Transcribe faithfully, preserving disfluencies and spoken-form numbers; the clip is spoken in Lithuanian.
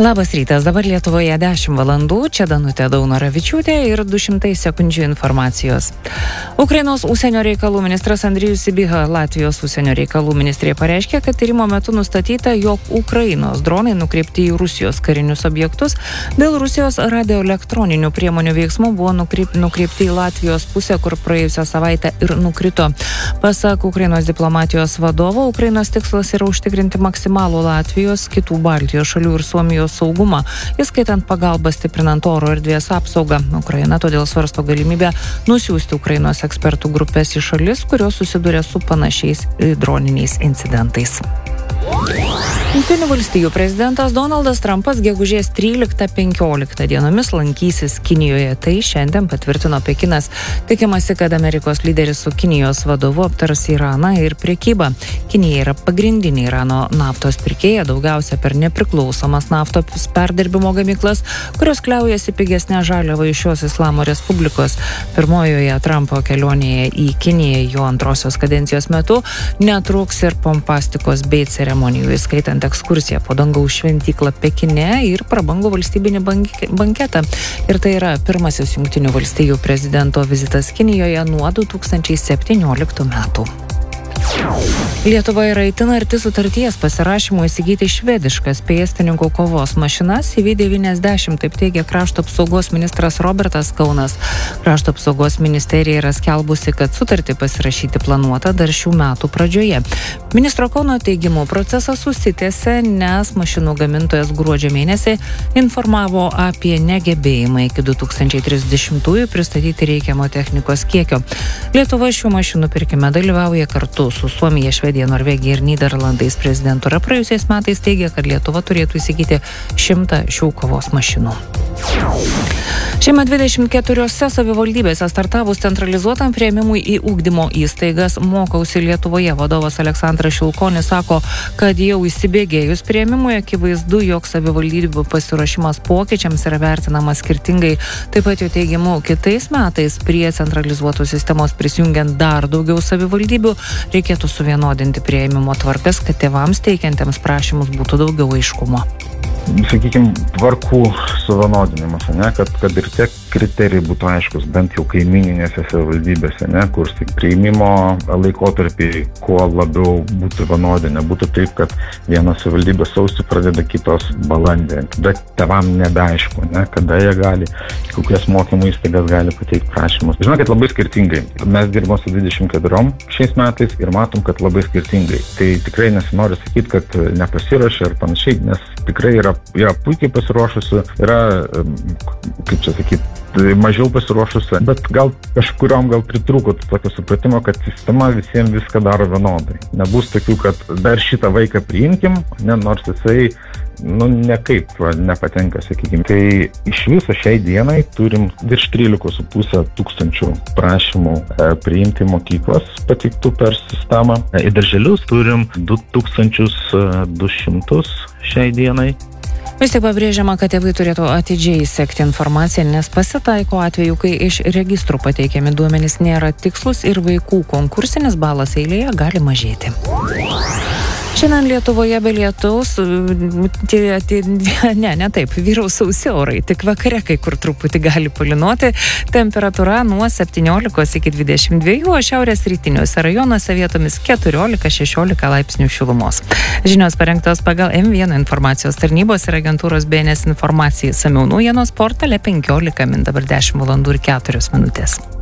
Labas rytas, dabar Lietuvoje dešimt valandų, čia Danutė Daunoravičiūtė ir du šimtai sekundžių informacijos. Ukrainos užsienio reikalų ministras Andrijus Sybiha Latvijos užsienio reikalų ministrė pareiškė, kad tyrimo metu nustatyta, jog Ukrainos dronai nukreipti į Rusijos karinius objektus dėl Rusijos radioelektroninių priemonių veiksmų buvo nukreip, nukreipti į Latvijos pusę, kur praėjusią savaitę ir nukrito. Pasak Ukrainos diplomatijos vadovo, Ukrainos tikslas yra užtikrinti maksimalų Latvijos, kitų Baltijos šalių ir Suomijos saugumą, įskaitant pagalbą stiprinant oro erdvės apsaugą. Ukraina todėl svarsto galimybę nusiųsti Ukrainos ekspertų grupės į šalis, kurios susiduria su panašiais droniniais incidentais. Jungtinių valstijų prezidentas Donaldas Trumpas gegužės tryliktą penkioliktą dienomis lankysis Kinijoje. Tai šiandien patvirtino Pekinas. Tikimasi, kad Amerikos lyderis su Kinijos vadovu aptars Iraną ir prekybą. Kinija yra pagrindinė Irano naftos pirkėja, daugiausia per nepriklausomas naftos perdirbimo gamyklas, kurios kliaujasi pigesnę žaliavą iš šios Islamo Respublikos. Pirmojoje Trumpo kelionėje į Kiniją jo antrosios kadencijos metu netruks ir pompastikos bei ceremonijų, įskaitant ekskursiją po dangaus šventyklą Pekine ir prabangų valstybinį banketą. Ir tai yra pirmasis Jungtinių valstijų prezidento vizitas Kinijoje nuo du tūkstančiai septynioliktų metų. Lietuva yra itin arti sutarties pasirašymo įsigyti švediškas pėstininkų kovos mašinas C V devyniasdešimt, taip teigia krašto apsaugos ministras Robertas Kaunas. Krašto apsaugos ministerija yra skelbusi, kad sutartį pasirašyti planuota dar šių metų pradžioje. Ministro Kauno teigimu procesas susitęsė, nes mašinų gamintojas gruodžio mėnesį informavo apie negebėjimą iki du tūkstančiai trisdešimtųjų pristatyti reikiamo technikos kiekio. Lietuva šių mašinų pirkime dalyvauja kartu su Suomija, Švedija, Norvegija ir Nyderlandais. Prezidentūra praėjusiais metais teigia, kad Lietuva turėtų įsigyti šimtą šių kovos mašinų. Šiemet dvidešimt keturiose savivaldybėse startavus centralizuotam priėmimui į ugdymo įstaigas Mokausi Lietuvoje vadovas Aleksandras Šilkonis sako, kad jau įsibėgėjus priėmimui akivaizdu, jog savivaldybių pasiruošimas pokyčiams yra vertinamas skirtingai. Taip pat jo teigimu, kitais metais prie centralizuotų sistemos prisijungiant dar daugiau savivaldybių reikėtų suvienodinti priėmimo tvarkas, kad tėvams teikiantiems prašymus būtų daugiau aiškumo. Sakykime, tvarkų suvienodinimas, ne, kad, kad ir tie kriterijai būtų aiškus, bent jau kaimininėse savivaldybėse, ne, kur priėmimo laikotarpiai kuo labiau būtų vienodi, nebūtų taip, kad vienos savivaldybės sausį pradeda, kitos balandį, bet tėvam nebeaišku, ne, kada jie gali, kokias mokymų įstaigas gali pateikti prašymus. Žinokit, labai skirtingai. Mes dirbame su dvidešimt keturiom šiais metais ir matom, kad labai skirtingai. Tai tikrai nesinori sakyti, kad nepasiruošia ir panašiai, nes tikrai yra, yra puikiai pasiruošusi, yra, kaip čia sakyti, mažiau pasiruošusi, bet gal kažkuriom gal pritrūko tokio supratimo, kad sistema visiems viską daro vienodai. Nebus tokių, kad dar šitą vaiką priimkim, ne, nors jisai nu, nekaip nepatenka, sakykime. Tai iš viso šiai dienai turim virš trylikos su pusė tūkstančių prašymų e, priimti mokyklas pateiktų per sistemą. E, į darželius turim du tūkstančius du šimtus šiai dienai. Vis tik pabrėžiama, kad tėvai turėtų atidžiai sekti informaciją, nes pasitaiko atveju, kai iš registrų pateikiami duomenys nėra tikslus ir vaikų konkursinis balas eilėje gali mažėti. Šiandien Lietuvoje be lietaus, tie, tie, ne, ne taip, vyraus sausi orai, tik vakare kai kur truputį gali palynoti, temperatūra nuo septyniolikos iki dvidešimt dviejų, o šiaurės rytiniuose rajonuose vietomis keturiolika šešiolika laipsnių šilumos. Žinios parengtos pagal M vienas informacijos tarnybos ir agentūros B N S informacijai. Samiau naujienos portale penkiolika min, dabar dešimt valandų ir keturios minutės.